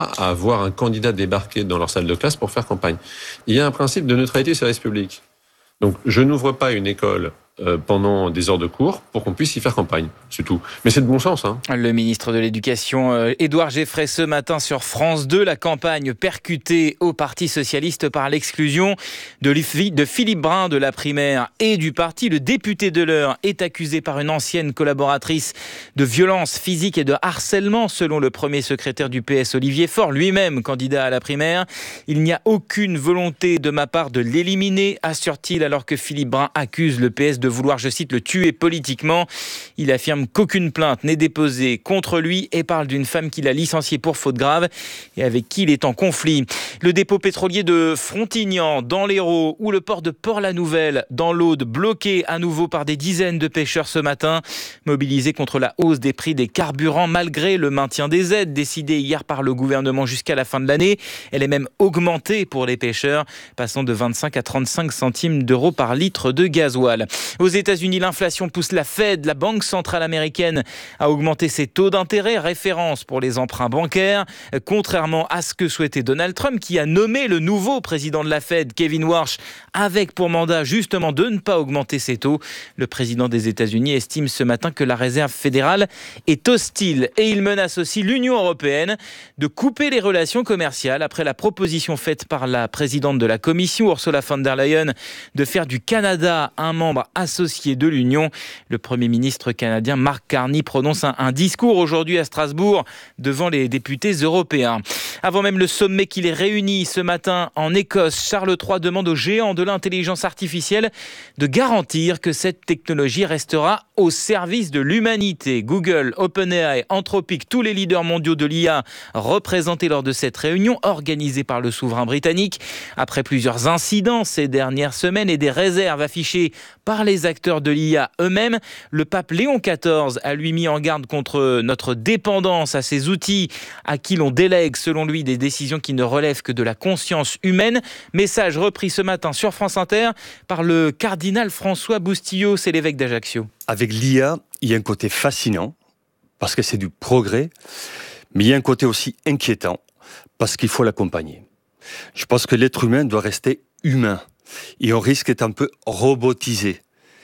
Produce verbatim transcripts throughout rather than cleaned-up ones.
à voir un candidat débarquer dans leur salle de classe pour faire campagne. Il y a un principe de neutralité du service public. Donc, je n'ouvre pas une école euh, pendant des heures de cours pour qu'on puisse y faire campagne, c'est tout. Mais c'est de bon sens. Hein. Le ministre de l'Éducation, euh, Édouard Geoffrey, ce matin sur France deux, la campagne percutée au Parti socialiste par l'exclusion de, de Philippe Brun de la primaire et du parti. Le député de l'Eure est accusé par une ancienne collaboratrice de violence physique et de harcèlement, selon le premier secrétaire du P S, Olivier Faure, lui-même candidat à la primaire. Il n'y a aucune volonté de ma part de l'éliminer, assure-t-il, alors que Philippe Brun accuse le P S de vouloir, je cite, le tuer politiquement. Il affirme qu'aucune plainte n'est déposée contre lui et parle d'une femme qu'il a licenciée pour faute grave et avec qui il est en conflit. Le dépôt pétrolier de Frontignan dans l'Hérault ou le port de Port-la-Nouvelle dans l'Aude, bloqué à nouveau par des dizaines de pêcheurs ce matin, mobilisés contre la hausse des prix des carburants malgré le maintien des aides décidées hier par le gouvernement jusqu'à la fin de l'année. Elle est même augmentée pour les pêcheurs, passant de vingt-cinq à trente-cinq centimes d'euros par litre de gasoil. Aux États-Unis, l'inflation pousse la Fed, la banque centrale américaine, à augmenter ses taux d'intérêt, référence pour les emprunts bancaires, contrairement à ce que souhaitait Donald Trump, qui a nommé le nouveau président de la Fed, Kevin Warsh, avec pour mandat justement de ne pas augmenter ses taux. Le président des États-Unis estime ce matin que la réserve fédérale est hostile et il menace aussi l'Union européenne de couper les relations commerciales après la proposition faite par la présidente de la Commission, Ursula von der Leyen, de faire du Canada un membre associé de l'Union. Le Premier ministre canadien Mark Carney prononce un, un discours aujourd'hui à Strasbourg devant les députés européens. Avant même le sommet qui les réunit ce matin en Écosse, Charles trois demande aux géants de l'intelligence artificielle de garantir que cette technologie restera au service de l'humanité. Google, OpenAI, Anthropic, tous les leaders mondiaux de l'I A représentés lors de cette réunion organisée par le souverain britannique. Après plusieurs incidents ces dernières semaines et des réserves affichées par les acteurs de l'I A eux-mêmes, le pape Léon quatorze a lui mis en garde contre notre dépendance à ces outils à qui l'on délègue, selon lui, des décisions qui ne relèvent que de la conscience humaine. Message repris ce matin sur France Inter par le cardinal François Boustillot, c'est l'évêque d'Ajaccio. Avec l'I A, il y a un côté fascinant, parce que c'est du progrès, mais il y a un côté aussi inquiétant, parce qu'il faut l'accompagner. Je pense que l'être humain doit rester humain, et on risque d'être un peu robotisé.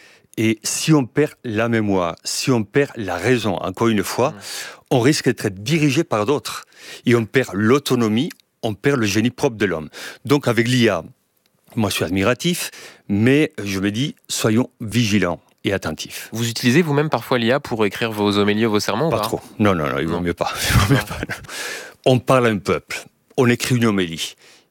Et si on perd la mémoire, si on perd la raison, encore une fois, on risque d'être dirigé par d'autres. Et on perd l'autonomie, on perd le génie propre de l'homme. Donc avec l'I A, moi je suis admiratif, mais je me dis, soyons vigilants et attentifs. Vous utilisez vous-même parfois l'I A pour écrire vos homélies, vos sermons? Pas trop. Non, non, non, il vaut mieux pas. Il vaut mieux pas. On parle à un peuple, on écrit une homélie.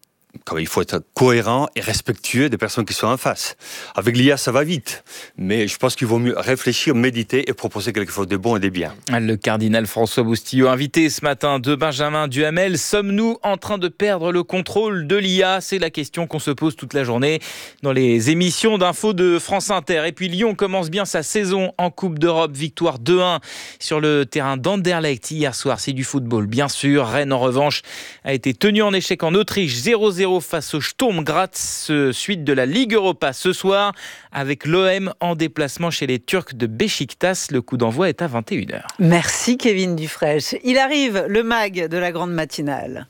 Il faut être cohérent et respectueux des personnes qui sont en face. Avec l'I A, ça va vite. Mais je pense qu'il vaut mieux réfléchir, méditer et proposer quelque chose de bon et de bien. Le cardinal François Boustillot, invité ce matin de Benjamin Duhamel. Sommes-nous en train de perdre le contrôle de l'I A? C'est la question qu'on se pose toute la journée dans les émissions d'infos de France Inter. Et puis Lyon commence bien sa saison en Coupe d'Europe. Victoire deux un sur le terrain d'Anderlecht hier soir. C'est du football, bien sûr. Rennes, en revanche, a été tenu en échec en Autriche. zéro zéro face au Sturm Graz, suite de la Ligue Europa ce soir, avec l'O M en déplacement chez les Turcs de Beşiktaş. Le coup d'envoi est à vingt et une heures. Merci Kevin Dufraîche. Il arrive, le mag de la grande matinale.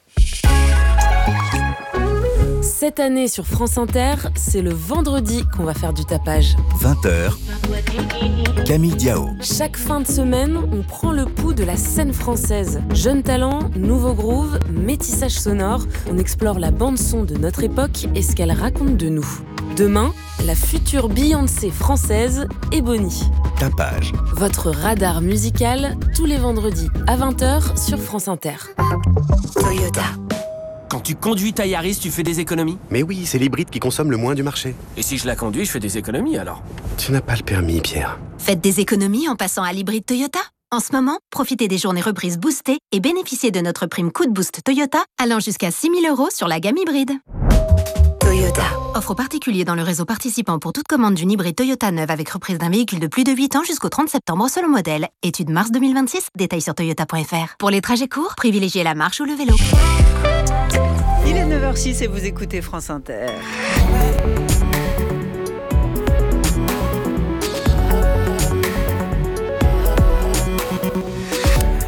Cette année sur France Inter, c'est le vendredi qu'on va faire du tapage. vingt heures, Camille Diao. Chaque fin de semaine, on prend le pouls de la scène française. Jeunes talents, nouveaux grooves, métissage sonore, on explore la bande-son de notre époque et ce qu'elle raconte de nous. Demain, la future Beyoncé française, Ebony. Tapage. Votre radar musical, tous les vendredis à vingt heures sur France Inter. Toyota. Quand tu conduis ta Yaris, tu fais des économies? Mais oui, c'est l'hybride qui consomme le moins du marché. Et si je la conduis, je fais des économies alors? Tu n'as pas le permis, Pierre. Faites des économies en passant à l'hybride Toyota. En ce moment, profitez des journées reprises boostées et bénéficiez de notre prime coup de boost Toyota allant jusqu'à six mille euros sur la gamme hybride. Toyota. Offre aux particuliers dans le réseau participant pour toute commande d'une hybride Toyota neuve avec reprise d'un véhicule de plus de huit ans jusqu'au trente septembre selon modèle. Étude mars deux mille vingt-six, détails sur toyota point f r. Pour les trajets courts, privilégiez la marche ou le vélo. Il est neuf heures six et vous écoutez France Inter.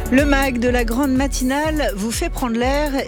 Le mag de la grande matinale vous fait prendre l'air